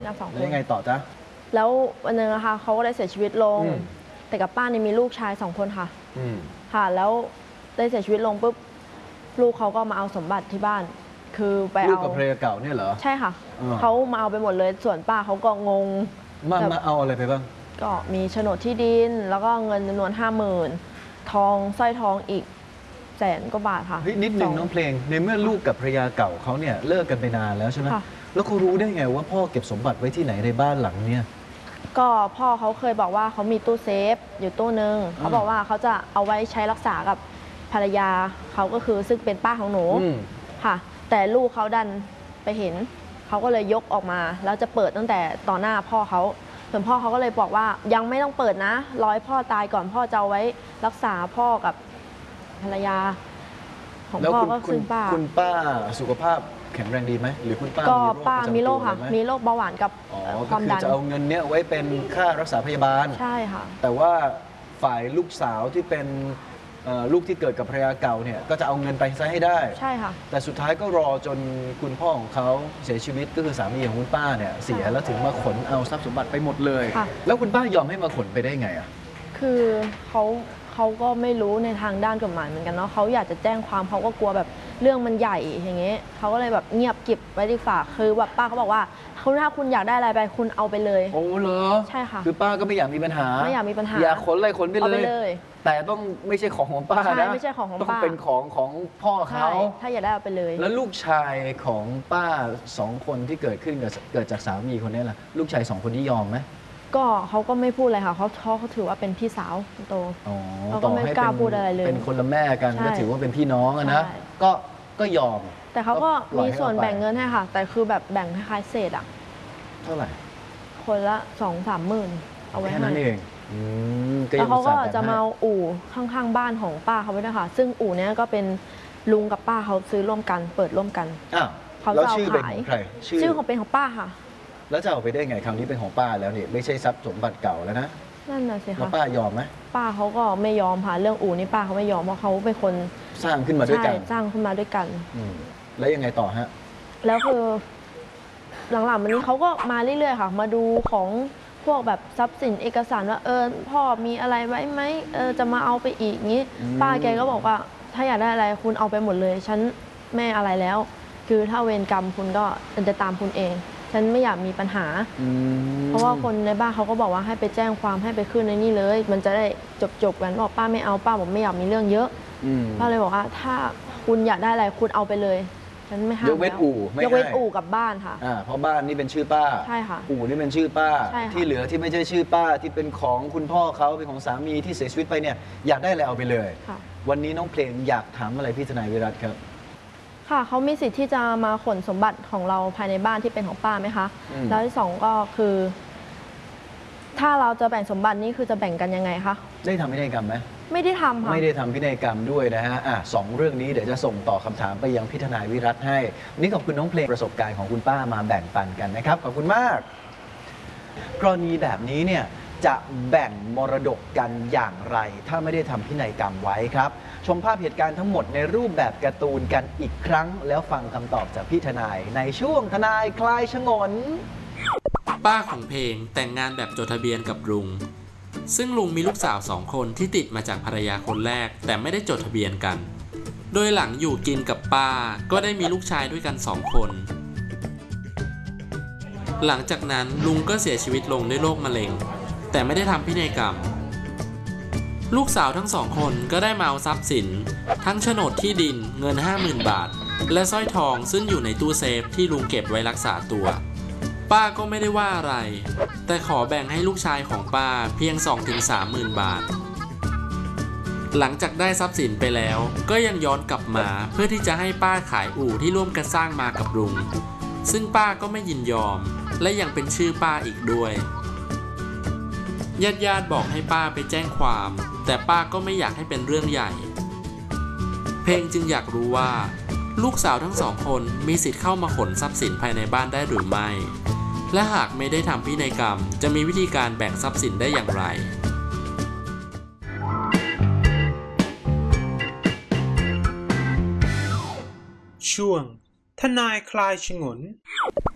กับ2 คนแล้วยังไงต่อจ๊ะแล้ววันนึงนะคะเขาก็ได้เสียชีวิตลงแต่กับป้าเนี่ยมีลูกชาย2 คนค่ะค่ะแล้วได้เสียชีวิตลงปุ๊บลูกเขาก็มาเอาสมบัติที่บ้านคือไปเอาลูกกับภรรยาเก่าเนี่ยเหรอใช่ค่ะเขามาเอาไปหมดเลยส่วนป้าเขาก็งงมาเอาอะไรไปบ้างก็มีโฉนดที่ดินแล้วก็เงินจำนวน50,000ทองสร้อยทองอีก100,000 กว่าบาทค่ะเฮ้ยนิดนึงน้องเพลงในเมื่อลูกกับภรรยาเก่าเขาเนี่ยเลิกกันไปนานแล้วใช่ไหมแล้วเขารู้ได้ไงว่าพ่อเก็บสมบัติไว้ที่ไหนในบ้านหลังเนี่ยก็พ่อเขาเคยบอกว่าเขามีตู้เซฟอยู่ตู้นึงเขาบอกว่าเขาจะเอาไว้ใช้รักษากับภรรยาเขาก็คือซึ่งเป็นป้าของหนูค่ะแต่ลูกเขาดันไปเห็นเขาก็เลยยกออกมาแล้วจะเปิดตั้งแต่ต่อหน้าพ่อเขาส่วนพ่อเขาก็เลยบอกว่ายังไม่ต้องเปิดนะรอให้พ่อตายก่อนพ่อจะเอาไว้รักษาพ่อกับภรรยาของพ่อก็คือป้าคุณป้าสุขภาพแข็งแรงดีไหมหรือคุณป้าก็ป้ามีโรคค่ะมีโรคเบาหวานกับความดันจะเอาเงินเนี้ยไว้เป็นค่ารักษาพยาบาลใช่ค่ะแต่ว่าฝ่ายลูกสาวที่เป็นลูกที่เกิดกับภรรยาเก่าเนี่ยก็จะเอาเงินไปซะให้ได้ใช่ค่ะแต่สุดท้ายก็รอจนคุณพ่อของเขาเสียชีวิตก็คือสามีของคุณป้าเนี่ยเสียแล้วถึงมาขนเอาทรัพย์สมบัติไปหมดเลยแล้วคุณป้ายอมให้มาขนไปได้ไงอ่ะคือเขาก็ไม่รู้ในทางด้านกฎหมายเหมือนกันเนาะเขาอยากจะแจ้งความเขาก็กลัวแบบเรื่องมันใหญ่อย่างเงี้ยเขาก็เลยแบบเงียบเก็บไว้ดีฝ่าคือแบบป้าเขาบอกว่าถ้าคุณอยากได้อะไรไปคุณเอาไปเลยโอ้เหรอใช่ค่ะคือป้าก็ไม่อยากมีปัญหาไม่อยากมีปัญหาอยากขนอะไรขนไปเลยแต่ต้องไม่ใช่ของป้านะไม่ใช่ของต้องเป็นของพ่อเขาถ้าอยากได้เอาไปเลยแล้วลูกชายของป้า2 คนที่เกิดขึ้นเกิดจากสามีคนนี้ล่ะลูกชาย2 คนที่ยอมไหมก็เขาก็ไม่พูดอะไรค่ะเขาถือว่าเป็นพี่สาวโตเขาก็ไม่กล้าพูดอะไรเลยเป็นคนละแม่กันก็ถือว่าเป็นพี่น้องนะก็ยอมแต่เขาก็มีส่วนแบ่งเงินให้ค่ะแต่คือแบบแบ่งคล้ายๆเศษเท่าไหร่คนละ2-3 หมื่นเอาไว้ให้แค่นั้นเองแล้วเขาก็จะมาอู่ข้างๆบ้านของป้าเขาไว้ด้วยค่ะซึ่งอู่นี้ก็เป็นลุงกับป้าเขาซื้อร่วมกันเปิดร่วมกันเขาจะเอาขายชื่อของเป็นของป้าค่ะแล้วจะเอาไปได้ไงครั้งนี้เป็นของป้าแล้วนี่ไม่ใช่ทรัพย์สมบัติเก่าแล้วนะนั่นน่ะสิค่ะป้ายอมไหมป้าเขาก็ไม่ยอมค่ะเรื่องอู่นี่ป้าเขาไม่ยอมเพราะเขาเป็นคนสร้างขึ้นมาด้วยกันสร้างขึ้นมาด้วยกันแล้วยังไงต่อฮะแล้วคือหลังๆวันนี้เขาก็มาเรื่อยๆค่ะมาดูของพวกแบบทรัพย์สินเอกสารว่าพ่อมีอะไรไว้ไหมจะมาเอาไปอีกงี้ป้าแกก็บอกว่าถ้าอยากได้อะไรคุณเอาไปหมดเลยฉันไม่อะไรแล้วคือถ้าเวรกรรมคุณก็จะตามคุณเองฉันไม่อยากมีปัญหาเพราะว่าคนในบ้านเขาก็บอกว่าให้ไปแจ้งความให้ไปขึ้นในนี่เลยมันจะได้จบกันบอกป้าไม่เอาป้าบอกไม่อยากมีเรื่องเยอะป้าเลยบอกว่าถ้าคุณอยากได้อะไรคุณเอาไปเลยฉันไม่ห้ามยกเว้นอู่ยกเว้นอู่กับบ้านค่ะเพราะบ้านนี่เป็นชื่อป้าใช่ค่ะอู่นี่เป็นชื่อป้าที่เหลือที่ไม่ใช่ชื่อป้าที่เป็นของคุณพ่อเขาเป็นของสามีที่เสียชีวิตไปเนี่ยอยากได้อะไรเอาไปเลยวันนี้น้องเพลงอยากถามอะไรพี่ทนายวิรัติครับค่ะเขามีสิทธิ์ที่จะมาขนสมบัติของเราภายในบ้านที่เป็นของป้าไหมคะแล้วที่2ก็คือ ถ้าเราจะแบ่งสมบัตินี่คือจะแบ่งกันยังไงคะได้ทำพินัยกรรมไหมไม่ได้ทำค่ะไม่ได้ทำพินัยกรรมด้วยนะฮะ2 เรื่องนี้เดี๋ยวจะส่งต่อคำถามไปยังพี่ทนายวิรัติให้นี่ขอบคุณน้องเพลงประสบการณ์ของคุณป้ามาแบ่งปันกันนะครับขอบคุณมากกรณีแบบนี้เนี่ยจะแบ่งมรดกกันอย่างไรถ้าไม่ได้ทำพินัยกรรมไว้ครับชมภาพเหตุการณ์ทั้งหมดในรูปแบบการ์ตูนกันอีกครั้งแล้วฟังคำตอบจากพี่ทนายในช่วงทนายคลายฉงนป้าของเพลงแต่งงานแบบจดทะเบียนกับลุงซึ่งลุงมีลูกสาว2 คนที่ติดมาจากภรรยาคนแรกแต่ไม่ได้จดทะเบียนกันโดยหลังอยู่กินกับป้าก็ได้มีลูกชายด้วยกัน2 คนหลังจากนั้นลุงก็เสียชีวิตลงด้วยโรคมะเร็งแต่ไม่ได้ทำพินัยกรรมลูกสาวทั้ง2 คนก็ได้มาเอาทรัพย์สินทั้งโฉนดที่ดินเงิน 50,000 บาทและสร้อยทองซึ่งอยู่ในตู้เซฟที่ลุงเก็บไว้รักษาตัวป้าก็ไม่ได้ว่าอะไรแต่ขอแบ่งให้ลูกชายของป้าเพียง 2-30,000 บาทหลังจากได้ทรัพย์สินไปแล้วก็ยังย้อนกลับมาเพื่อที่จะให้ป้าขายอู่ที่ร่วมกันสร้างมากับลุงซึ่งป้าก็ไม่ยินยอมและยังเป็นชื่อป้าอีกด้วยญาติบอกให้ป้าไปแจ้งความแต่ป้าก็ไม่อยากให้เป็นเรื่องใหญ่เพลงจึงอยากรู้ว่าลูกสาวทั้ง2 คนมีสิทธิ์เข้ามาขนทรัพย์สินภายในบ้านได้หรือไม่และหากไม่ได้ทำพินัยกรรมจะมีวิธีการแบ่งทรัพย์สินได้อย่างไรช่วงทนายคลายฉงน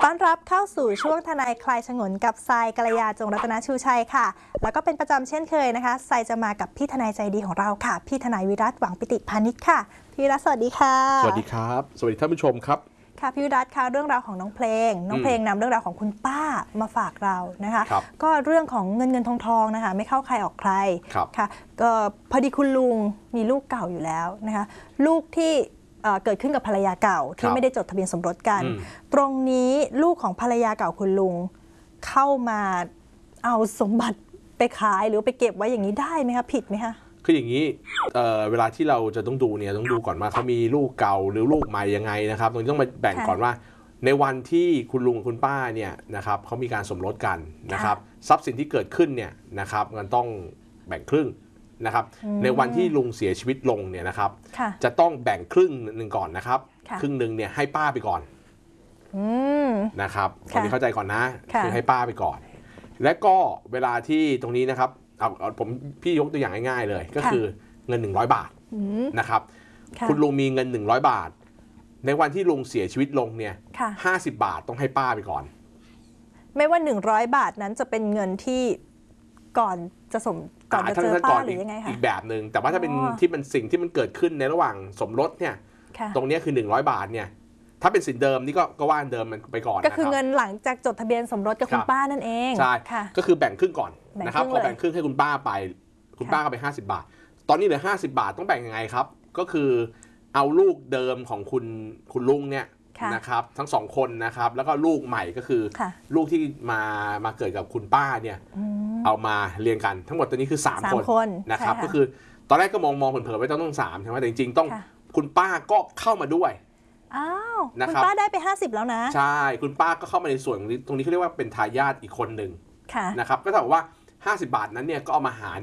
ต้อนรับเข้าสู่ช่วงทนายคลายฉงนกับทรายกัลยาจงรัตนชูชัยค่ะแล้วก็เป็นประจำเช่นเคยนะคะทรายจะมากับพี่ทนายใจดีของเราค่ะพี่ทนายวิรัตหวังปิติพานิชค่ะพี่วิรัตสวัสดีค่ะสวัสดีครับสวัสดีท่านผู้ชมครับค่ะพี่วิรัตค่ะเรื่องราวของน้องเพลงนำเรื่องราวของคุณป้ามาฝากเรานะคะก็เรื่องของเงินทองนะคะไม่เข้าใครออกใครค่ะก็พอดีคุณลุงมีลูกเก่าอยู่แล้วนะคะลูกที่เกิดขึ้นกับภรรยาเก่าที่ไม่ได้จดทะเบียนสมรสกันตรงนี้ลูกของภรรยาเก่าคุณลุงเข้ามาเอาสมบัติไปขายหรือไปเก็บไว้อย่างนี้ได้ไหมคะผิดไหมคะคืออย่างนี้เวลาที่เราจะต้องดูเนี่ยต้องดูก่อนว่าเขามีลูกเก่าหรือลูกใหม่ยังไงนะครับตรงนี้ต้องมาแบ่งก่อนว่าในวันที่คุณลุงคุณป้าเนี่ยนะครับเขามีการสมรสกันนะครับทรัพย์สินที่เกิดขึ้นเนี่ยนะครับมันต้องแบ่งครึ่งนะครับในวันที่ลุงเสียชีวิตลงเนี่ยนะครับจะต้องแบ่งครึ่งหนึ่งก่อนนะครับครึ่งหนึ่งเนี่ยให้ป้าไปก่อนนะครับตอนนี้เข้าใจก่อนนะคือให้ป้าไปก่อนและก็เวลาที่ตรงนี้นะครับผมพี่ยกตัวอย่างง่ายๆเลยก็คือเงิน100 บาทนะครับคุณลุงมีเงิน100 บาทในวันที่ลุงเสียชีวิตลงเนี่ย50 บาทต้องให้ป้าไปก่อนไม่ว่า100 บาทนั้นจะเป็นเงินที่ก่อนจะเจอป้าหรือยังไงคะอีกแบบหนึ่งแต่ว่าถ้าเป็นที่มันสิ่งที่มันเกิดขึ้นในระหว่างสมรสเนี่ยตรงนี้คือ100 บาทเนี่ยถ้าเป็นสินเดิมนี่ก็ว่าเดิมมันไปก่อนก็คือเงินหลังจากจดทะเบียนสมรสกับคุณป้านั่นเองใช่ก็คือแบ่งครึ่งก่อนนะครับพอแบ่งครึ่งให้คุณป้าไปคุณป้าก็ไป50 บาทตอนนี้เหลือ50 บาทต้องแบ่งยังไงครับก็คือเอาลูกเดิมของคุณลุงเนี่ยนะครับทั้ง2 คนนะครับแล้วก็ลูกใหม่ก็คือลูกที่มาเกิดกับคุณป้าเนี่ยเอามาเรียงกันทั้งหมดตอนนี้คือ3 คนนะครับก็คือตอนแรกก็มองเผลอๆไว้ต้อง3ใช่ไหมแต่จริงๆต้องคุณป้าก็เข้ามาด้วยอ้าวคุณป้าได้ไป50แล้วนะใช่คุณป้าก็เข้ามาในส่วนตรงนี้เขาเรียกว่าเป็นทายาทอีกคนหนึ่งนะครับก็เท่ากับว่า50 บาทนั้นเนี่ยก็เอามาหาร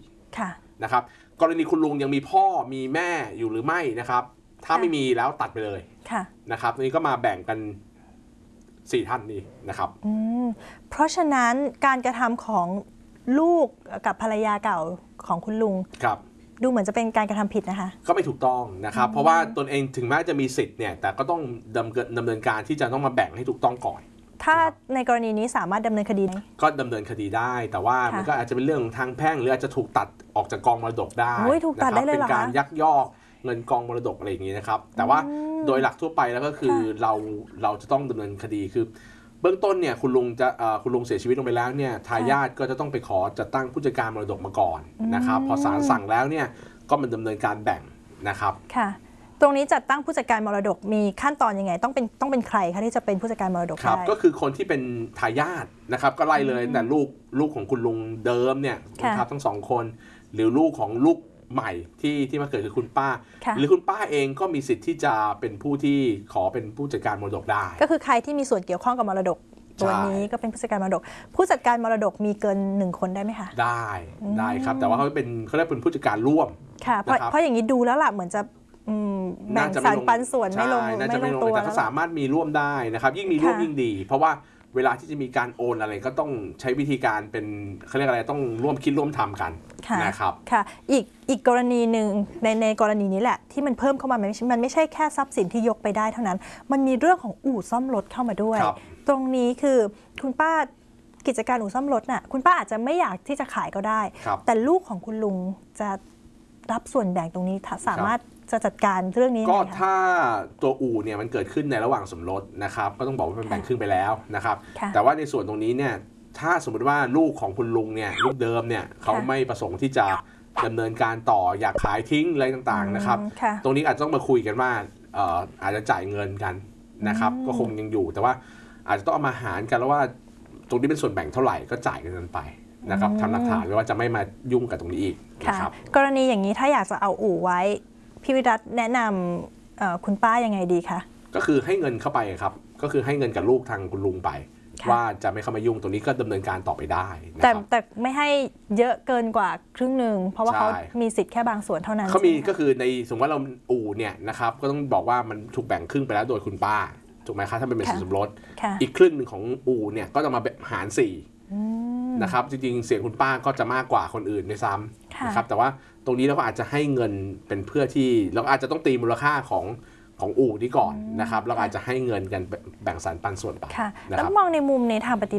4นะครับกรณีคุณลุงยังมีพ่อมีแม่อยู่หรือไม่นะครับถ้าไม่มีแล้วตัดไปเลยนะครับตรงนี้ก็มาแบ่งกัน4 ท่านนี้นะครับเพราะฉะนั้นการกระทำของลูกกับภรรยาเก่าของคุณลุงดูเหมือนจะเป็นการกระทำผิดนะคะก็ไม่ถูกต้องนะครับเพราะว่าตนเองถึงแม้จะมีสิทธิ์เนี่ยแต่ก็ต้องดำเนินการที่จะต้องมาแบ่งให้ถูกต้องก่อนถ้าในกรณีนี้สามารถดำเนินคดีไหมก็ดำเนินคดีได้แต่ว่ามันก็อาจจะเป็นเรื่องทางแพ่งหรืออาจจะถูกตัดออกจากกองมรดกได้ถูกตัดได้เลยเหรอคะเป็นการยักยอกเงินกองมรดกอะไรอย่างนี้นะครับแต่ว่าโดยหลักทั่วไปแล้วก็คือเราจะต้องดำเนินคดีคือเบื้องต้นเนี่ยคุณลุงเสียชีวิตลงไปแล้วเนี่ยทายาทก็จะต้องไปขอจัดตั้งผู้จัดการมรดกมาก่อนนะครับพอศาลสั่งแล้วเนี่ยก็มันดำเนินการแบ่งนะครับค่ะตรงนี้จัดตั้งผู้จัดการมรดกมีขั้นตอนยังไงต้องเป็นใครคะที่จะเป็นผู้จัดการมรดกครับก็คือคนที่เป็นทายาทนะครับก็ไล่เลยแต่ลูกของคุณลุงเดิมเนี่ยนะครับทั้ง2 คนหรือลูกของลูกใหม่ที่มาเกิดคือคุณป้าหรือคุณป้าเองก็มีสิทธิ์ที่จะเป็นผู้ที่ขอเป็นผู้จัดการมรดกได้ก็คือใครที่มีส่วนเกี่ยวข้องกับมรดกตัวนี้ก็เป็นผู้จัดการมรดกผู้จัดการมรดกมีเกิน1 คนได้ไหมคะได้ครับแต่ว่าเขาเรียกเป็นผู้จัดการร่วมค่ะเพราะอย่างนี้ดูแล้วล่ะเหมือนจะแบ่งสรรปันส่วนไม่ลงตัวแต่เขาสามารถมีร่วมได้นะครับยิ่งมีร่วมยิ่งดีเพราะว่าเวลาที่จะมีการโอนอะไรก็ต้องใช้วิธีการเป็นเขาเรียกอะไรต้องร่วมคิดร่วมทำกันนะครับค่ะอีกกรณีหนึ่งในกรณีนี้แหละที่มันเพิ่มเข้ามามันไม่ใช่แค่ทรัพย์สินที่ยกไปได้เท่านั้นมันมีเรื่องของอู่ซ่อมรถเข้ามาด้วยตรงนี้คือคุณป้ากิจการอู่ซ่อมรถน่ะคุณป้าอาจจะไม่อยากที่จะขายก็ได้แต่ลูกของคุณลุงจะรับส่วนแบ่งตรงนี้สามารถจะจัดการเรื่องนี้ก็ถ้าตัวอู่เนี่ยมันเกิดขึ้นในระหว่างสมรสนะครับก็ต้องบอกว่ามันแบ่งครึ่งไปแล้วนะครับแต่ว่าในส่วนตรงนี้เนี่ยถ้าสมมติว่าลูกของคุณลุงเนี่ยลูกเดิมเนี่ยเขาไม่ประสงค์ที่จะดำเนินการต่ออยากขายทิ้งอะไรต่างๆนะครับตรงนี้อาจจะต้องมาคุยกันว่าอาจจะจ่ายเงินกันนะครับก็คงยังอยู่แต่ว่าอาจจะต้องเอามาหารกันแล้วว่าตรงนี้เป็นส่วนแบ่งเท่าไหร่ก็จ่ายกันไปนะครับทำหลักฐานไว้ว่าจะไม่มายุ่งกับตรงนี้อีกนะครับกรณีอย่างนี้ถ้าอยากจะเอาอู่ไว้พี่วิรัตแนะนำคุณป้ายังไงดีคะก็คือให้เงินเข้าไปครับก็คือให้เงินกับลูกทางคุณลุงไปว่าจะไม่เข้ามายุ่งตรงนี้ก็ดำเนินการต่อไปได้แต่ไม่ให้เยอะเกินกว่าครึ่งหนึ่งเพราะว่าเขามีสิทธิ์แค่บางส่วนเท่านั้นเขามีก็คือในสมมติว่าเราอู่เนี่ยนะครับก็ต้องบอกว่ามันถูกแบ่งครึ่งไปแล้วโดยคุณป้าถูกไหมครับถ้าเป็นสินสมรสอีกครึ่งหนึ่งของอู่เนี่ยก็จะมาหาร4นะครับจริงๆเสียงคุณป้าก็จะมากกว่าคนอื่นในซ้ำนะครับแต่ว่าตรงนี้เราก็อาจจะให้เงินเป็นเพื่อที่เราอาจจะต้องตีมูลค่าของอู่นี้ก่อนนะครับแล้วอาจจะให้เงินกันแบ่งสรรปันส่วนไปค่ะนะแล้คว รับมองในมุมในทางปฏิ